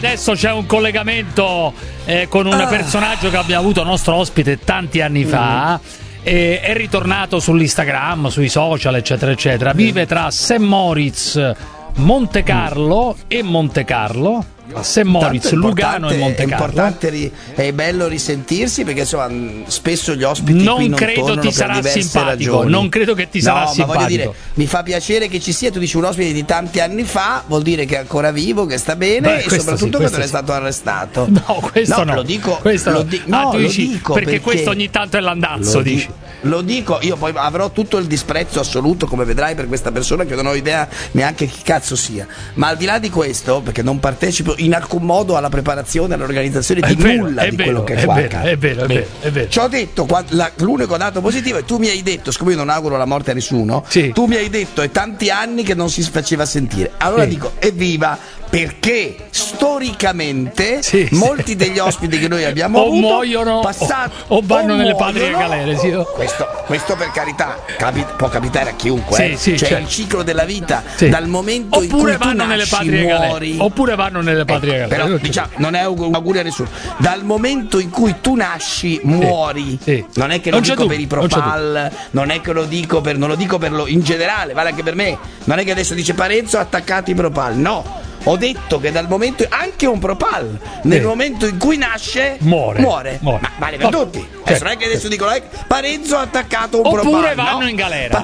Adesso c'è un collegamento con un personaggio che abbiamo avuto nostro ospite tanti anni fa. È ritornato sull'Instagram, sui social, eccetera, eccetera. Vive tra St. Moritz, Monte Carlo e Monte Carlo. A St. Moritz, Lugano e Monte Carlo. È importante, è bello risentirsi perché insomma spesso gli ospiti non qui non credo tornano ti sarà per diverse simpatico. ragioni. Non credo che ti sarà simpatico. Ma voglio dire, mi fa piacere che ci sia. Tu dici un ospite di tanti anni fa, vuol dire che è ancora vivo, che sta bene. E soprattutto che non è stato arrestato. No, questo no. Lo dico, questo lo no. no, tu lo dici, dico perché questo ogni tanto è l'andazzo, dici. Lo dico, io poi avrò tutto il disprezzo assoluto, come vedrai, per questa persona che non ho idea neanche chi cazzo sia. Ma al di là di questo, perché non partecipo in alcun modo alla preparazione, all'organizzazione di nulla di quello che è qua. È vero. Ci ho detto, l'unico dato positivo è tu mi hai detto, siccome io non auguro la morte a nessuno, tu mi hai detto è tanti anni che non si faceva sentire. Allora dico, evviva, perché storicamente molti degli ospiti che noi abbiamo avuto muoiono o vanno nelle patrie galere. Questo per carità può capitare a chiunque. Il ciclo della vita, dal momento in cui tu nasci, muori. Oppure vanno nelle patrie galere. Però diciamo, non è augurio a nessuno. Dal momento in cui tu nasci, muori. Non è che lo dico per i propal, non è che lo dico per, non lo dico per lo in generale, vale anche per me. Non è che adesso dice Parenzo ha attaccato i propal, no. Ho detto che dal momento, anche un propal, nel momento in cui nasce, muore. Ma vale per tutti. Adesso non è che adesso dico Parenzo ha attaccato un propal. Oppure vanno in galera.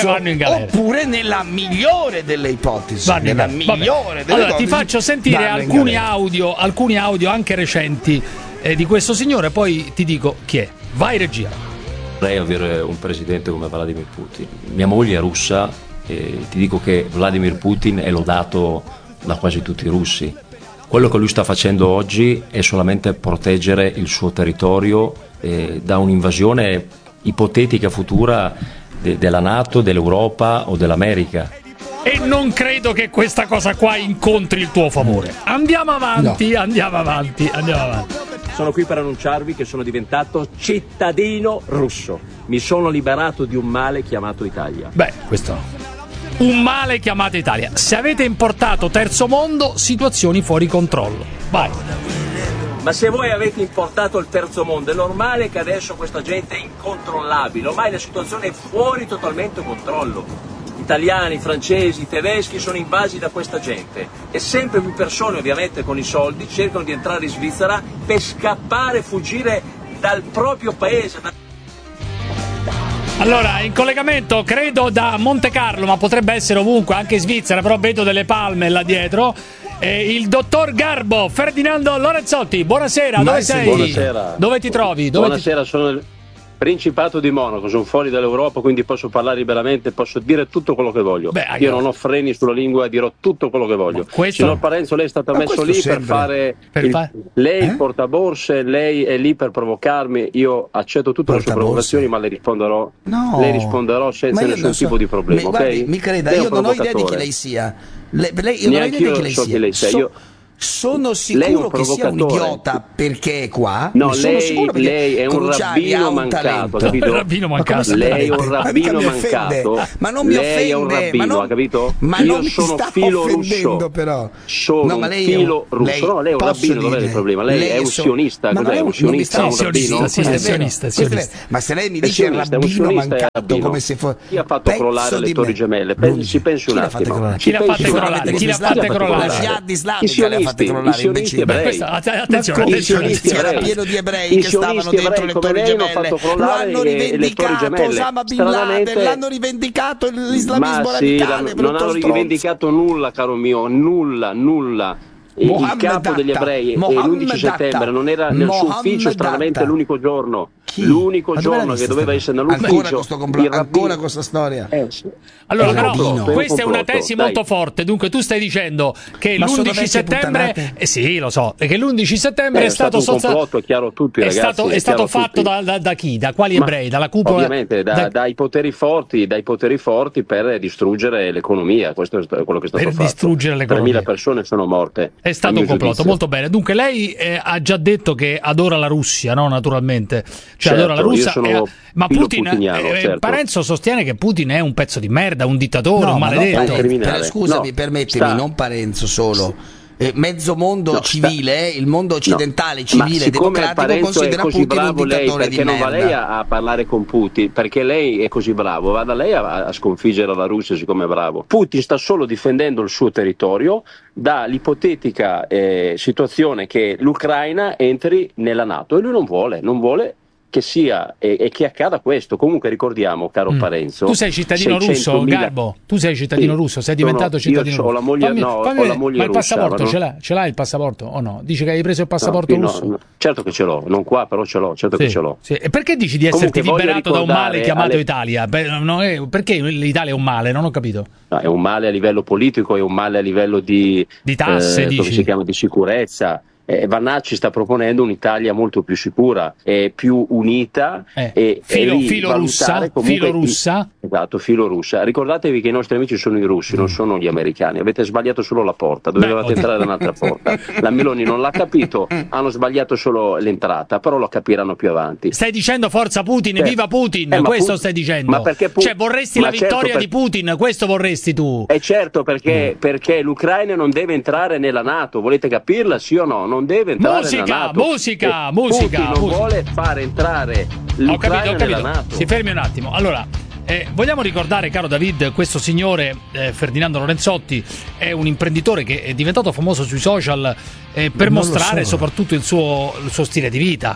Oppure nella migliore delle ipotesi. Allora ti faccio sentire alcuni audio anche recenti di questo signore, poi ti dico chi è. Vai regia. Vorrei avere un presidente come Vladimir Putin. Mia moglie è russa e ti dico che Vladimir Putin è lodato da quasi tutti i russi. Quello che lui sta facendo oggi è solamente proteggere il suo territorio da un'invasione ipotetica futura della NATO, dell'Europa o dell'America. E non credo che questa cosa qua incontri il tuo favore. Andiamo avanti. Sono qui per annunciarvi che sono diventato cittadino russo. Mi sono liberato di un male chiamato Italia. Questo un male chiamato Italia. Se avete importato terzo mondo, situazioni fuori controllo. Vai. Ma se voi avete importato il terzo mondo, è normale che adesso questa gente è incontrollabile. Ormai la situazione è fuori totalmente controllo. Italiani, francesi, tedeschi sono invasi da questa gente e sempre più persone, ovviamente con i soldi, cercano di entrare in Svizzera per scappare, fuggire dal proprio paese. Allora, in collegamento, credo da Monte Carlo, ma potrebbe essere ovunque, anche in Svizzera, però vedo delle palme là dietro. Il dottor Garbo, Ferdinando Lorenzotti, buonasera, dove sei? Buonasera. Dove ti trovi? Buonasera, sono nel Principato di Monaco, sono fuori dall'Europa, quindi posso parlare liberamente, posso dire tutto quello che voglio. Io non ho freni sulla lingua e dirò tutto quello che voglio. Signor Parenzo, lei è stato messo lì per fare lei il portaborse, lei è lì per provocarmi. Io accetto tutte le sue provocazioni, ma le risponderò senza nessun tipo di problema. Guardi, mi creda, io non ho idea di chi lei sia. Io non ho idea di chi lei sia. Sono sicuro che sia un idiota perché è qua. No, lei è un rabbino mancato, capito? Lei è un rabbino mancato. Ma non mi offende. Lei è un rabbino, ha capito? Io sono filo russo. Però. Sono un filo russo. No, lei è un rabbino, dov'è il problema? Lei è un sionista, cos'è? Un sionista, un rabbino? Sionista. Ma se lei mi dice rabbino mancato come se fosse. Chi ha fatto crollare le Torri Gemelle? Si pensi un attimo. Chi l'ha fatte crollare? I sionisti ebrei. Attenzione, era pieno di ebrei che stavano dentro le Torri Gemelle. Lo hanno rivendicato Osama Bin Laden, l'hanno rivendicato l'islamismo radicale. Non hanno rivendicato nulla, caro mio, nulla. Il capo degli ebrei l'11 settembre non era nel suo ufficio, stranamente l'unico giorno che doveva essere nell'ufficio. Ancora questa storia. Allora, però, questa è una tesi molto forte. Dunque, tu stai dicendo che l'11 settembre, sì, lo so, che l'11 settembre è stato un complotto, è chiaro a tutti, ragazzi. È stato fatto da chi? Da quali ebrei? Dalla cupola? Ovviamente, dai poteri forti per distruggere l'economia. Questo è quello che è stato fatto. Per distruggere l'economia. 3.000 persone sono morte. È stato un complotto, molto bene. Dunque, lei ha già detto che adora la Russia, no? Naturalmente. Cioè, adora la Russia. Ma Putin, Parenzo sostiene che Putin è un pezzo di merda, un dittatore, un maledetto. Scusami, permettimi, non Parenzo solo. mezzo mondo civile, il mondo occidentale civile democratico considera Putin un dittatore di merda. Perché non va lei a parlare con Putin? Perché lei è così bravo, vada lei a sconfiggere la Russia siccome è bravo. Putin sta solo difendendo il suo territorio dall'ipotetica situazione che l'Ucraina entri nella NATO e lui non vuole che sia e che accada questo. Comunque ricordiamo, caro Parenzo, tu sei cittadino russo, Garbo? Tu sei cittadino russo? Sei diventato cittadino russo? Ho la moglie, ho la moglie ma il russa, passaporto ce l'hai il passaporto o no? Dici che hai preso il passaporto russo? No, certo che ce l'ho, non qua però ce l'ho, certo che ce l'ho. Sì. E perché dici di esserti liberato da un male chiamato Italia? Perché l'Italia è un male? Non ho capito. No, è un male a livello politico, è un male a livello di tasse, come si chiama, di sicurezza. Vannacci sta proponendo un'Italia molto più sicura, più unita e filo russa. Esatto, filo russa. Ricordatevi che i nostri amici sono i russi, non sono gli americani. Avete sbagliato solo la porta, dovevate entrare da un'altra porta. La Meloni non l'ha capito, hanno sbagliato solo l'entrata, però lo capiranno più avanti. Stai dicendo forza Putin, viva Putin, questo stai dicendo. Ma perché cioè vorresti la vittoria di Putin, questo vorresti tu? Certo, perché l'Ucraina non deve entrare nella NATO, volete capirla, sì o no? Non deve entrare nella NATO. Musica. Putin non vuole far entrare l'Ucraina nella NATO. Si fermi un attimo. Allora, vogliamo ricordare, caro David, questo signore Ferdinando Lorenzotti è un imprenditore che è diventato famoso sui social per mostrare soprattutto il suo stile di vita.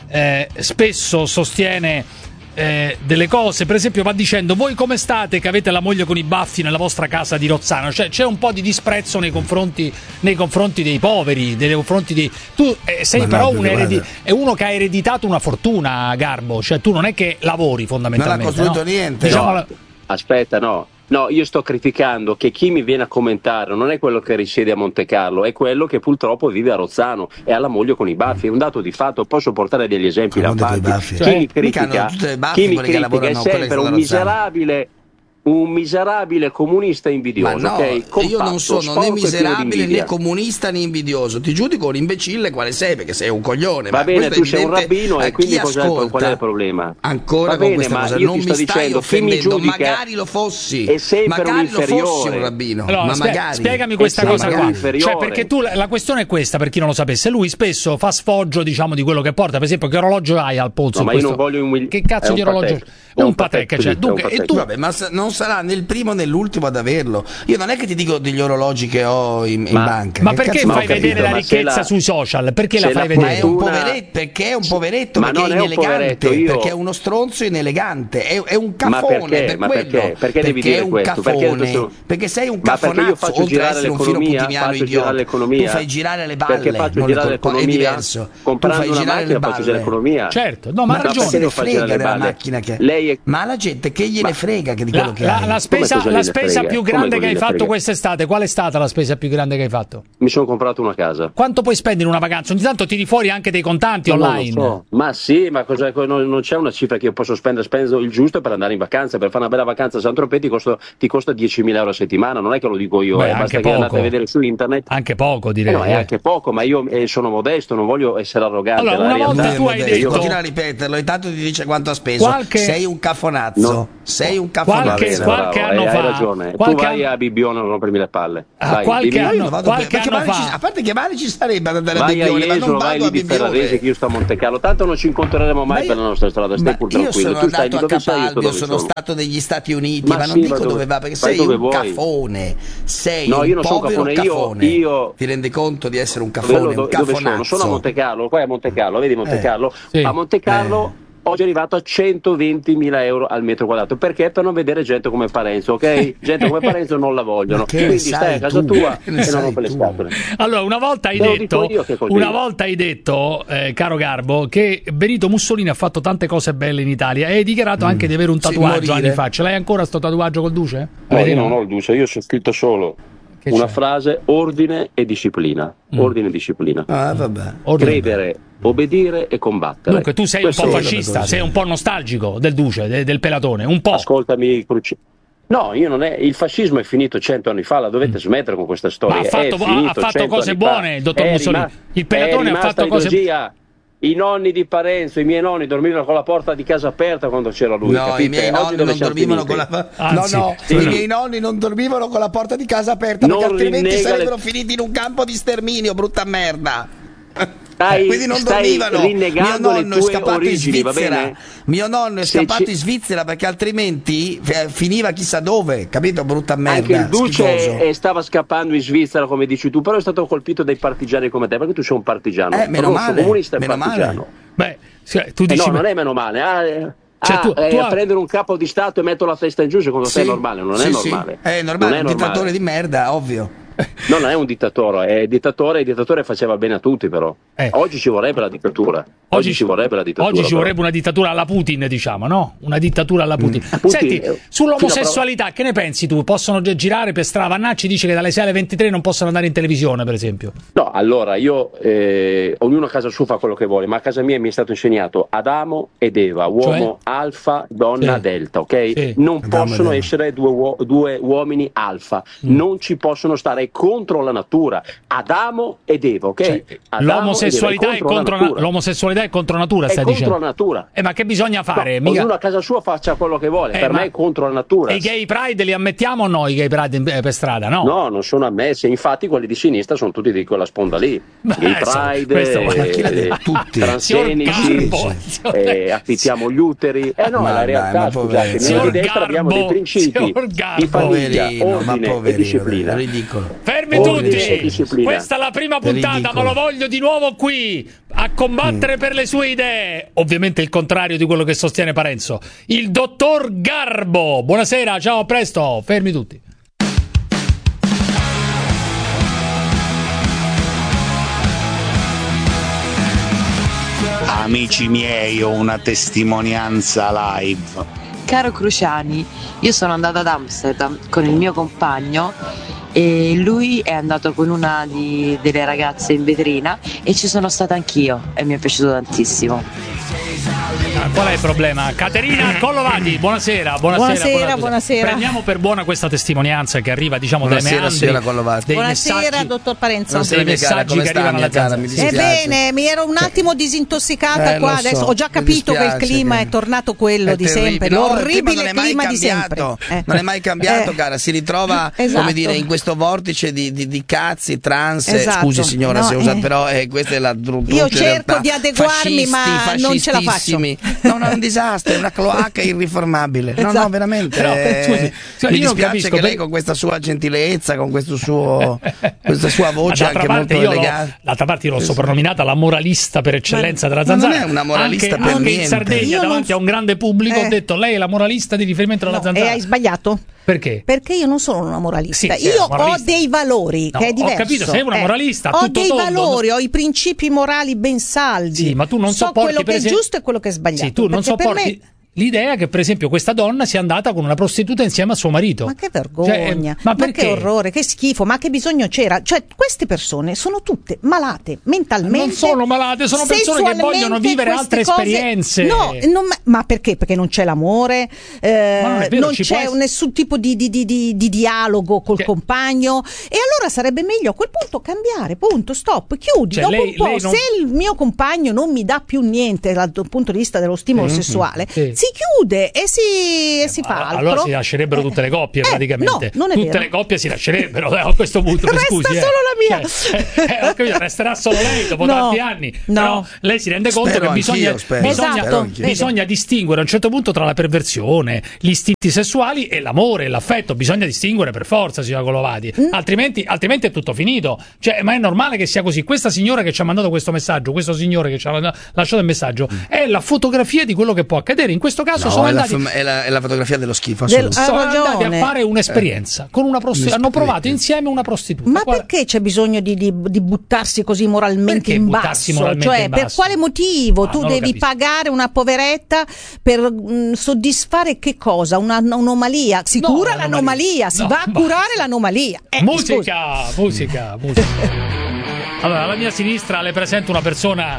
Spesso sostiene delle cose, per esempio va dicendo: voi come state che avete la moglie con i baffi nella vostra casa di Rozzano? Cioè c'è un po' di disprezzo nei confronti dei poveri, nei confronti di... Tu sei però è uno che ha ereditato una fortuna, Garbo, cioè tu non è che lavori fondamentalmente, non ha costruito niente, aspetta, no, io sto criticando che chi mi viene a commentare non è quello che risiede a Monte Carlo, è quello che purtroppo vive a Rozzano e ha la moglie con i baffi. È un dato di fatto, posso portare degli esempi da parte. Chi mi critica è sempre un miserabile comunista invidioso. Ma no, Compatto, io non sono né miserabile né comunista né invidioso. Ti giudico un imbecille quale sei, perché sei un coglione. Va bene, tu sei un rabbino e quindi qual è il problema? Ancora con questa cosa non mi stai offendendo, magari lo fossi, magari lo fossi un rabbino. Allora, ma magari spiegami questa cosa qua. Cioè, perché tu la questione è questa, per chi non lo sapesse, lui spesso fa sfoggio, diciamo, di quello che porta. Per esempio, che orologio hai al polso? No, ma io non voglio che cazzo di orologio? Un Patek, cioè, dunque, e tu vabbè, ma non sarà né il primo né l'ultimo ad averlo. Io non è che ti dico degli orologi che ho in banca. Ma perché fai vedere la ricchezza sui social? Perché la fai vedere? Perché è un poveretto, perché è inelegante, perché è uno stronzo inelegante, è un cafone. Perché devi dire questo? Perché sei un cafonazzo, oltre ad essere un filo putiniano idiota. Tu fai girare le balle. Perché faccio girare l'economia? È diverso. Comprando una macchina faccio girare l'economia. Certo, no, ma ha ragione. Se ne frega della macchina che ma la gente che gliene frega di quello che ha. La spesa più grande che hai fatto quest'estate, qual è stata la spesa più grande che hai fatto? Mi sono comprato una casa. Quanto puoi spendere in una vacanza? Ogni tanto tiri fuori anche dei contanti online. So. Ma sì, ma non c'è una cifra che io posso spendere, spendo il giusto per andare in vacanza, per fare una bella vacanza a Saint-Tropez ti costa 10.000 euro a settimana, non è che lo dico io, basta che andate a vedere su internet. Anche poco, direi. No, è anche poco, ma io sono modesto, non voglio essere arrogante. Allora, una volta tu hai detto... Continua a ripeterlo, intanto ti dice quanto ha speso. Sei un cafonazzo. Sei un cafonazzo. Qualche anno fa. Hai ragione. Tu vai a Bibbione a rompermi le palle. Qualche anno fa. A parte che male ci sarebbe ad andare a Bibbione, ma non vai lì di Ferrarese che io sto a Monte Carlo. Tanto non ci incontreremo mai per la nostra strada, stai pur tranquillo. Io sono andato a Capalbio, sono stato negli Stati Uniti, ma non dico dove va, perché sei un cafone. Sei un povero cafone. Ti rendi conto di essere un cafone, un cafonazzo? Sono a Monte Carlo, qua è Monte Carlo, vedi Monte Carlo? A Monte Carlo oggi è arrivato a 120.000 euro al metro quadrato. Perché? Per non vedere gente come Parenzo, ok? Gente come Parenzo non la vogliono. Quindi stai a casa tua e non rompe le scatole. Allora, una volta hai detto, caro Garbo, che Benito Mussolini ha fatto tante cose belle in Italia e hai dichiarato anche di avere un tatuaggio anni fa. Ce l'hai ancora sto tatuaggio col duce? No, io non ho il duce, io ho scritto solo una frase: ordine e disciplina. Ordine e disciplina. Vabbè. Credere, obbedire e combattere. Dunque tu sei un po' fascista, sei un po' nostalgico del duce, del pelatone, un po'. Ascoltami, no, io non è. Il fascismo è finito 100 anni fa, la dovete smettere con questa storia. Ma ha fatto cose buone il dottor Mussolini. Il pelatone ha fatto cose buone. I nonni di Parenzo, i miei nonni dormivano con la porta di casa aperta quando c'era lui. No, i miei nonni non dormivano con la i miei nonni non dormivano con la porta di casa aperta, perché altrimenti sarebbero finiti in un campo di sterminio, brutta merda. Quindi non dormivano. Mio nonno è scappato in Svizzera. Mio nonno è scappato in Svizzera perché altrimenti finiva chissà dove, capito? Brutta merda. Anche il duce stava scappando in Svizzera, come dici tu, però è stato colpito dai partigiani come te, perché tu sei un partigiano. Meno male. Comunista e partigiano. Beh, tu dici, no, non è meno male. A prendere un capo di Stato e metto la testa in giù, secondo te è normale? Non è normale. È normale, un dittatore di merda, ovvio. No, non è un dittatore, il dittatore faceva bene a tutti, però. Oggi ci vorrebbe la dittatura. Oggi ci vorrebbe una dittatura alla Putin, diciamo, no? Una dittatura alla Putin. Senti, sull'omosessualità, che ne pensi tu? Possono girare per strada? Vannacci dice che dalle 6 alle 23 non possono andare in televisione, per esempio. No, allora, io ognuno a casa sua fa quello che vuole, ma a casa mia mi è stato insegnato Adamo ed Eva, uomo alfa, donna delta, ok? Sì. Non possono essere due uomini alfa, non ci possono stare, è contro la natura. Adamo ed Eva, ok? L'omosessualità è contro natura, stai dicendo? È contro la natura. Ma che bisogna fare? Ognuno a casa sua faccia quello che vuole, per me è contro la natura. E i gay pride li ammettiamo o no, i gay pride per strada, no? No, non sono ammessi, infatti quelli di sinistra sono tutti di quella sponda lì. Gay pride, transgenici, affittiamo gli uteri. La realtà, scusate, noi di destra abbiamo dei principi di famiglia, ordine e disciplina. Ridicolo. Fermi tutti! Questa è la prima puntata, ma lo voglio di nuovo qui a combattere per le sue idee. Ovviamente il contrario di quello che sostiene Parenzo. Il dottor Garbo. Buonasera, ciao, a presto. Fermi tutti. Amici miei, ho una testimonianza live. Caro Cruciani, io sono andata ad Amsterdam con il mio compagno e lui è andato con una delle ragazze in vetrina e ci sono stata anch'io e mi è piaciuto tantissimo. Qual è il problema? Caterina Collovati, buonasera. Prendiamo per buona questa testimonianza che arriva, diciamo, dai meandri. Buonasera, dottor Parenzo. Dei messaggi che arrivano alla casa. Ebbene, mi ero un attimo disintossicata qua, adesso ho già capito che il clima è tornato quello di sempre, l'orribile clima di sempre. Non è mai cambiato, cara, si ritrova, come dire, in questo vortice di cazzi, trans, scusi signora se usa, però questa è la io cerco di adeguarmi, ma non ce la faccio. No, è un disastro, è una cloaca irriformabile. No, veramente. Scusi, mi dispiace che lei con questa sua gentilezza, con questo suo questa sua voce anche molto elegante. D'altra parte io l'ho soprannominata la moralista per eccellenza della Zanzara. Non è una moralista per niente. In Sardegna, davanti a un grande pubblico, ho detto lei è la moralista di riferimento della Zanzara. E hai sbagliato. Perché? Perché io non sono una moralista. Sì, io moralista. Ho dei valori, che è diverso. Ho capito, sei una moralista. Ho dei valori, ho i principi morali ben saldi. Sì, ma tu non so sopporti, quello che è giusto e quello che è sbagliato. Sì, tu non sopporti l'idea che per esempio questa donna sia andata con una prostituta insieme a suo marito. Ma che vergogna, ma che orrore, che schifo, ma che bisogno c'era? Cioè, queste persone sono tutte malate mentalmente. Non sono malate, sono persone che vogliono vivere altre esperienze. No, ma perché? Perché non c'è l'amore, non c'è nessun tipo di dialogo col compagno, e allora sarebbe meglio a quel punto cambiare, punto, stop, chiudi. Dopo un po', se il mio compagno non mi dà più niente dal punto di vista dello stimolo sessuale, si chiude e si fa altro. Allora si lascerebbero tutte le coppie praticamente. No, non è tutte vero. Le coppie si lascerebbero a questo punto. Resta scusi, solo la mia. Resterà solo lei dopo tanti anni. Però lei si rende conto che bisogna distinguere a un certo punto tra la perversione, gli istinti sessuali e l'amore e l'affetto. Bisogna distinguere per forza, signora Collovati. Altrimenti è tutto finito. Cioè, ma è normale che sia così. Questa signora che ci ha mandato questo messaggio, questo signore che ci ha lasciato il messaggio, è la fotografia di quello che può accadere. In questo caso sono andati è la fotografia dello schifo, sono andati a fare un'esperienza con una prostituta. Hanno provato insieme una prostituta. Ma perché c'è bisogno di buttarsi così moralmente in basso? Per quale motivo tu devi pagare una poveretta per soddisfare che cosa? Un'anomalia? Si cura l'anomalia, si va a curare l'anomalia. Musica. Allora, alla mia sinistra le presento una persona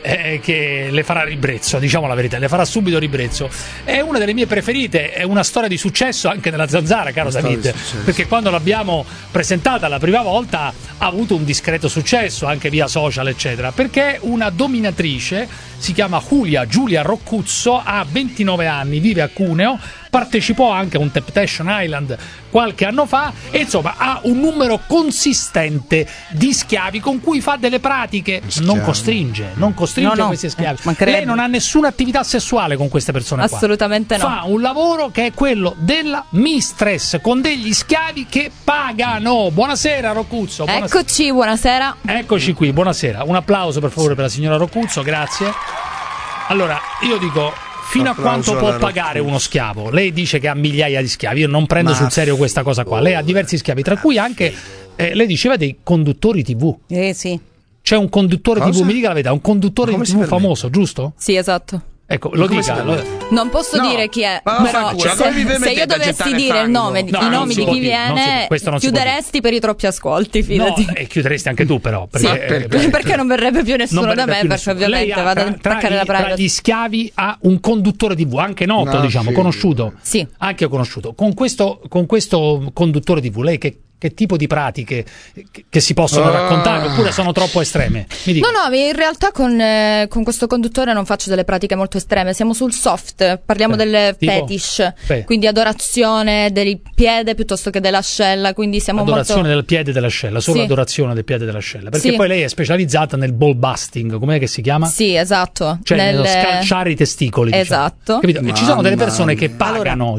che le farà ribrezzo, diciamo la verità, le farà subito ribrezzo. È una delle mie preferite, è una storia di successo anche nella Zanzara, caro David, perché quando l'abbiamo presentata la prima volta ha avuto un discreto successo anche via social eccetera, perché una dominatrice, si chiama Giulia Roccuzzo, ha 29 anni, vive a Cuneo, partecipò anche a un Temptation Island qualche anno fa e insomma ha un numero consistente di schiavi con cui fa delle pratiche, non costringe questi schiavi. Lei non ha nessuna attività sessuale con queste persone qua. Assolutamente no. Fa un lavoro che è quello della mistress con degli schiavi che pagano. Buonasera Roccuzzo. Eccoci, buonasera. Eccoci qui, buonasera. Un applauso per favore per la signora Roccuzzo, grazie. Allora, io dico, fino a quanto può pagare uno schiavo? Lei dice che ha migliaia di schiavi, io non prendo sul serio questa cosa qua. Lei ha diversi schiavi, tra cui anche, lei diceva dei conduttori TV. Sì. C'è un conduttore TV, mi dica la verità, un conduttore TV famoso, giusto? Sì, esatto. Ecco, lo dica. Non posso dire chi è, però se io dovessi dire il nome, i nomi di chi viene, chiuderesti per i troppi ascolti, fidati. No, e chiuderesti anche tu però. Perché non verrebbe più nessuno da me, perché ovviamente vado ad attaccare la privacy. Tra gli schiavi ha un conduttore TV, anche noto, diciamo, conosciuto. Sì. Anche conosciuto. Con questo conduttore TV, lei che tipo di pratiche che si possono raccontare oppure sono troppo estreme? Mi dica. No, in realtà con questo conduttore non faccio delle pratiche molto estreme, siamo sul soft, parliamo del fetish, quindi adorazione del piede piuttosto che dell'ascella, quindi siamo adorazione del piede e dell'ascella, solo adorazione del piede e dell'ascella, perché poi lei è specializzata nel ball busting, com'è che si chiama? Sì, esatto, cioè nello scalciare i testicoli, esatto, diciamo. Ci sono delle persone che pagano,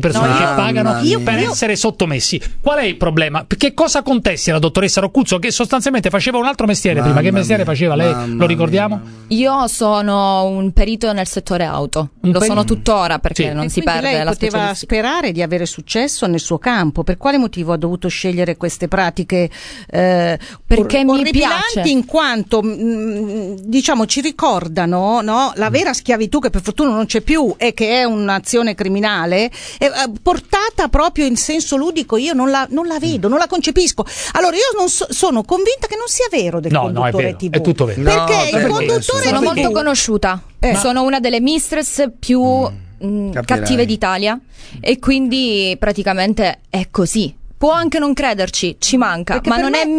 per essere sottomessi. Qual è il problema? Che cosa contesti alla dottoressa Roccuzzo, che sostanzialmente faceva un altro mestiere prima? Che mestiere faceva lei? Lo ricordiamo? Io sono un perito nel settore auto, sono tuttora, perché non si perde lei la poteva sperare di avere successo nel suo campo. Per quale motivo ha dovuto scegliere queste pratiche perché mi piace, in quanto diciamo ci ricordano la vera schiavitù, che per fortuna non c'è più e che è un'azione criminale, portata proprio in senso ludico. Io non la vedo, non la concepisco. Allora io non sono convinta che non sia vero del conduttore TV. È tutto vero. Perché il conduttore sono molto conosciuta. Sono una delle mistress più cattive d'Italia e quindi praticamente è così. Può anche non crederci, ci manca, perché ma non è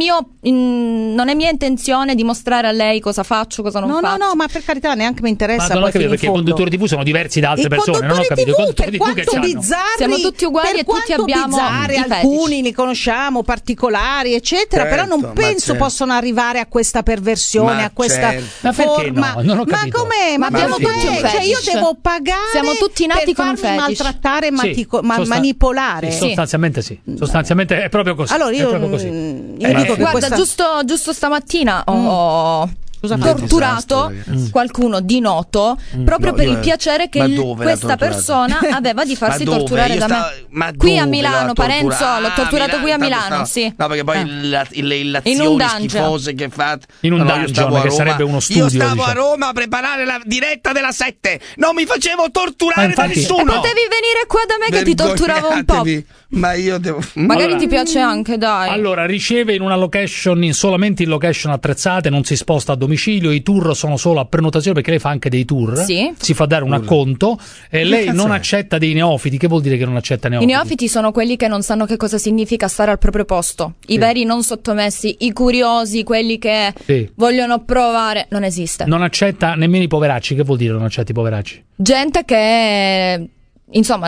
mia intenzione dimostrare a lei cosa faccio, cosa non faccio. No, ma per carità, neanche mi interessa. Ma non ho capito, perché i conduttori TV sono diversi da altre persone, non ho capito. I conduttori TV che bizzarri, siamo tutti uguali e tutti abbiamo alcuni li conosciamo, particolari, eccetera, però non penso possano arrivare a questa perversione, a questa forma. Non ho capito. Ma com'è? Ma abbiamo cioè io devo pagare, siamo tutti nati per con farmi maltrattare e manipolare. Sostanzialmente sì. È proprio così. Allora io dico che guarda, giusto stamattina ho torturato qualcuno di noto proprio per il piacere che questa persona aveva di farsi torturare da me. Qui a Milano, Parenzo, l'ho torturato qui a Milano, sì. No, perché poi le azioni schifose che fate. In un dungeon, che sarebbe uno studio. Io stavo a Roma a preparare la diretta della 7. Non mi facevo torturare da nessuno. E potevi venire qua da me che ti torturavo un po'. Ma io devo. Magari ti piace anche, dai. Allora, riceve in una location, solamente in location attrezzate, non si sposta a domicilio, i tour sono solo a prenotazione, perché lei fa anche dei tour, si fa dare un acconto, e lei non accetta dei neofiti. Che vuol dire che non accetta neofiti? I neofiti sono quelli che non sanno che cosa significa stare al proprio posto, i veri non sottomessi, i curiosi, quelli che vogliono provare. Non esiste. Non accetta nemmeno i poveracci. Che vuol dire non accetta i poveracci? Gente che insomma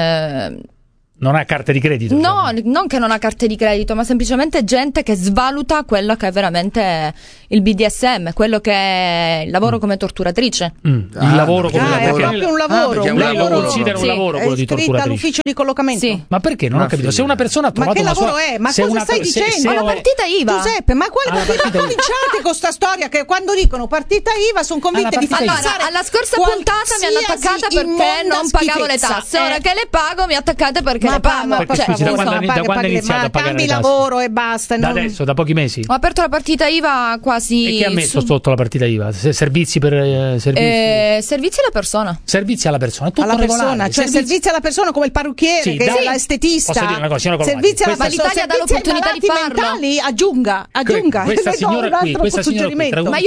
non ha carte di credito? No, non che non ha carte di credito, ma semplicemente gente che svaluta quello che è veramente il BDSM, quello che è il lavoro come torturatrice. Il lavoro come è proprio un lavoro. Lei lo considera un lavoro quello di torturatrice? All'ufficio di collocamento? Sì. Ma perché? Non ho capito. Se una persona ha trovato ma che lavoro è? Ma cosa stai dicendo? Ma la partita IVA. Giuseppe, ma quale partita? Cominciate con sta storia che quando dicono partita IVA sono convinta di fare. Allora, alla scorsa puntata mi hanno attaccata perché non pagavo le tasse. Ora che le pago mi attaccate perché le pago. Da quando è iniziato a pagare cambi le tasse? lavoro e basta. Da adesso, da pochi mesi? Ho aperto la partita IVA quasi. E che ha messo sotto la partita IVA? Servizi per servizi alla persona. Servizi alla persona, tutto alla regolare. persona, cioè servizi alla persona come il parrucchiere, l'estetista. Posso dire una cosa, signora Colomaggi? Servizi alla persona, l'Italia dà l'opportunità di farlo. Aggiunga. Questa signora qui, ma io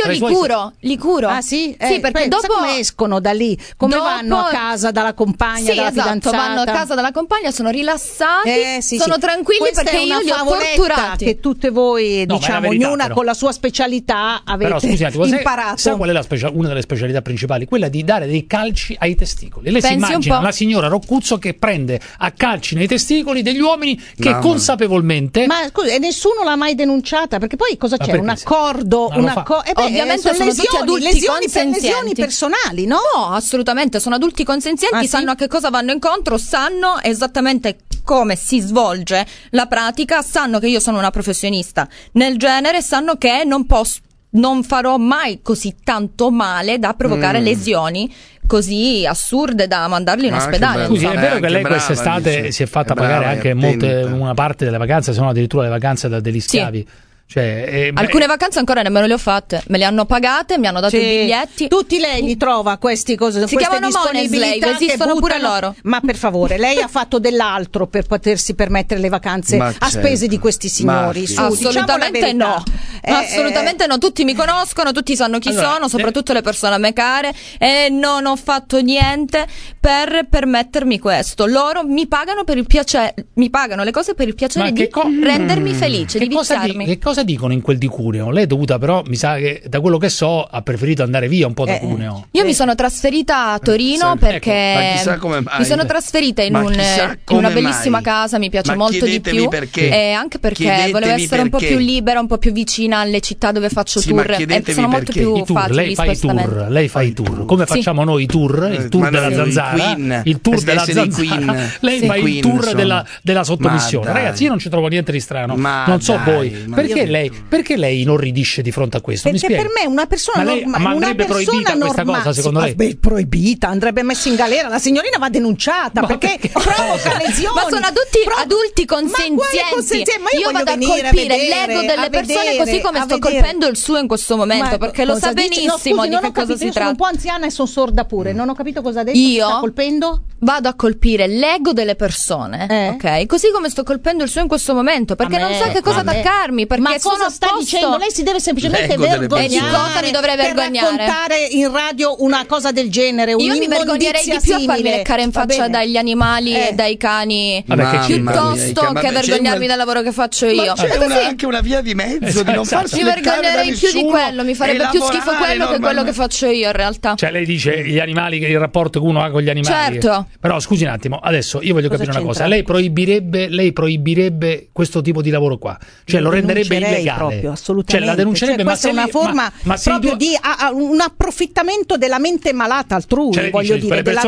li curo. Ah sì? Sì, perché dopo come escono da lì? Come vanno a casa dalla compagna, dalla fidanzata? Vanno a casa dalla compagna, sono rilassati, sono tranquilli. Questa perché io li ho torturati. Che tutte voi, diciamo, ognuna con la sua specialità avete imparato. Sai qual è una delle specialità principali? Quella di dare dei calci ai testicoli. Lei si immagina la signora Roccuzzo che prende a calci nei testicoli degli uomini che consapevolmente. Ma scusa, e nessuno l'ha mai denunciata? Perché poi cosa c'è? Un accordo? Ovviamente sono tutti adulti consenzienti. Lesioni personali, no? No, assolutamente, sono adulti consenzienti, sanno a che cosa vanno incontro, sanno esattamente come si svolge la pratica, sanno che io sono una professionista nel genere, sanno che non farò mai così tanto male da provocare lesioni così assurde da mandarli in ospedale. Scusi, è vero che lei quest'estate si è fatta pagare anche una parte delle vacanze, se no addirittura le vacanze degli schiavi? Sì. Cioè, alcune vacanze ancora nemmeno le ho fatte, me le hanno pagate, mi hanno dato i biglietti. Tutti lei li trova questi cose, si chiamano money slave, esistono pure loro. Ma per favore, lei ha fatto dell'altro per potersi permettere le vacanze a spese di questi signori? Assolutamente no. Assolutamente no, tutti mi conoscono, tutti sanno chi sono, soprattutto le persone a me care, e non ho fatto niente per permettermi questo. Loro mi pagano per il piacere, mi pagano le cose per il piacere di rendermi felice, di viziarmi. Che cosa dicono in quel di Cuneo? Lei è dovuta, però mi sa che da quello che so ha preferito andare via un po' da Cuneo. Io mi sono trasferita a Torino perché mi sono trasferita in una bellissima casa, mi piace molto di più, e anche perché volevo essere un po' più libera, un po' più vicina alle città dove faccio tour, e sono molto più facili. Lei fa i tour, come facciamo noi i tour, il tour della zanzara, il tour della zanzara. Lei fa il tour della sottomissione. Ragazzi, io non ci trovo niente di strano, non so voi. Perché lei inorridisce di fronte a questo? Perché per me una persona normale, ma andrebbe proibita questa cosa, secondo lei? Proibita, andrebbe messa in galera. La signorina va denunciata perché provoca lesioni. Ma sono adulti consenzienti. Ma io vado a colpire l'ego delle persone, così come sto colpendo il suo in questo momento, perché lo sa benissimo di che cosa si tratta. Sono un po' anziana e sono sorda pure. Non ho capito cosa ha detto. Io sta colpendo? Vado a colpire l'ego delle persone, ok? Così come sto colpendo il suo in questo momento, perché non sa che cosa attaccarmi. Perché ma cosa sta dicendo? Lei si deve semplicemente vergognare. E di cosa mi dovrei vergognare? Per raccontare in radio una cosa del genere. Io mi vergognerei di più a farmi leccare in faccia dagli animali e dai cani, piuttosto che vergognarmi del lavoro che faccio io. Ma c'è anche una via di mezzo di non farsi mi vergognerei più di quello, mi farebbe più schifo quello che quello che faccio io in realtà. Cioè lei dice gli animali, il rapporto che uno ha con gli animali. Certo. Però scusi un attimo, adesso io voglio capire una cosa. Lei proibirebbe questo tipo di lavoro qua? Cioè lo renderebbe illegale? Proprio, assolutamente. Cioè la denuncerebbe, ma questa è una forma proprio di un approfittamento della mente malata altrui, cioè, voglio dire, della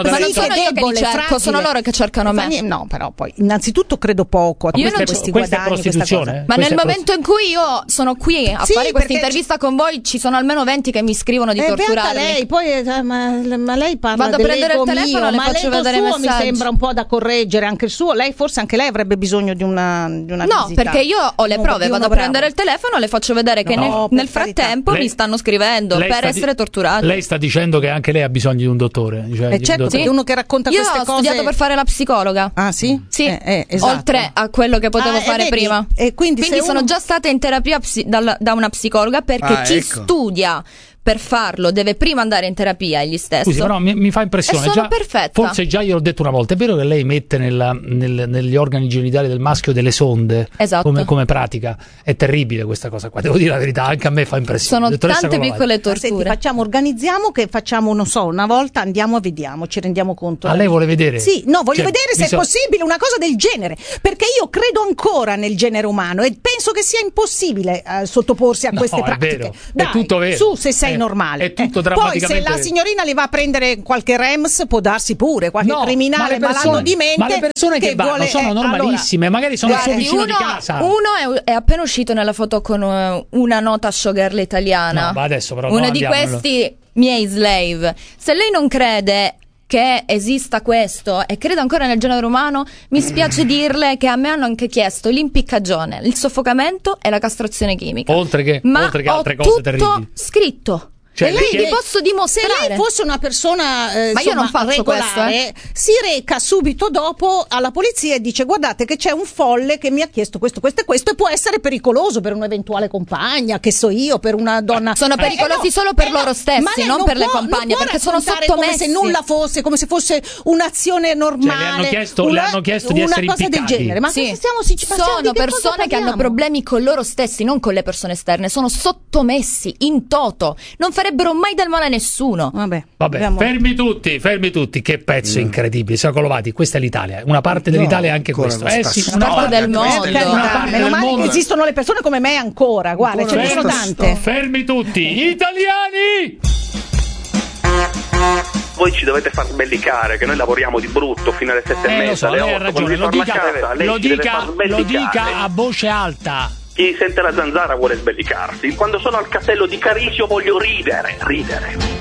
sono loro che cercano me. No, però poi innanzitutto credo poco a questi guadagni, questa cosa. Ma nel momento in cui io sono qui a fare questa intervista con voi, ci sono almeno 20 che mi scrivono di torturarmi. Lei poi ma lei parla vado a prendere il telefono, le faccio vedere i messaggi. Mi sembra un po' da correggere anche il suo. Lei anche lei avrebbe bisogno di una visita. No, perché io ho le prove, vado a prendere il telefono, le faccio vedere che nel frattempo mi stanno scrivendo per essere torturati. Lei sta dicendo che anche lei ha bisogno di un dottore, certo, perché uno che racconta queste cose. Io ho studiato per fare la psicologa. Ah sì? Sì, esatto. oltre a quello che potevo fare prima. E quindi sono già stata in terapia da una psicologa, perché chi studia per farlo deve prima andare in terapia egli stesso. Scusi, però mi fa impressione. Sono perfetta. Forse già io l'ho detto una volta. È vero che lei mette negli organi genitali del maschio delle sonde, esatto, come pratica? È terribile questa cosa qua, devo dire la verità, anche a me fa impressione. Sono tante piccole torture. Senti, organizziamo che facciamo, non so, una volta andiamo, vediamo, ci rendiamo conto. Lei vuole vedere? Sì, no, voglio vedere se è possibile una cosa del genere, perché io credo ancora nel genere umano e penso che sia impossibile sottoporsi a queste pratiche. Vero. Dai, è tutto vero. Su, se sei normale. È tutto drammaticamente. Poi se la signorina li va a prendere qualche REMS, può darsi pure qualche criminale malato di mente. Ma le persone che vanno sono normalissime, magari sono il suo vicino di casa. Uno è appena uscito nella foto con una nota showgirl italiana. No, ma adesso però uno di questi miei slave. Se lei non crede che esista questo e credo ancora nel genere umano, mi spiace dirle che a me hanno anche chiesto l'impiccagione, il soffocamento e la castrazione chimica. Oltre che altre cose terribili. Ma ho tutto scritto. Cioè, lei vi posso dimostrare. Se lei fosse una persona ma io non faccio regolare, questo, si reca subito dopo alla polizia e dice: guardate che c'è un folle che mi ha chiesto questo e può essere pericoloso per un'eventuale compagna, che so io, per una donna. Sono pericolosi solo per loro stessi, non per le compagne, perché sono sottomessi. Come se nulla fosse, come se fosse un'azione normale. Cioè, le hanno chiesto di essere una cosa impiccati. del genere. Ma sono persone che hanno problemi con loro stessi, non con le persone esterne. Sono sottomessi in toto. Non farebbero mai del male a nessuno. Vabbè, fermi tutti, che pezzo incredibile. Siamo Colovati, questa è l'Italia, una parte dell'Italia è anche questo. Una parte del mondo. Meno male che esistono le persone come me ancora, guarda, ce ne sono tante. Fermi tutti, italiani! Voi ci dovete far sbellicare che noi lavoriamo di brutto fino alle 7:30, alle 8. Lei ha ragione, lo dica a voce alta. Chi sente la zanzara vuole sbellicarsi. Quando sono al castello di Carisio voglio ridere.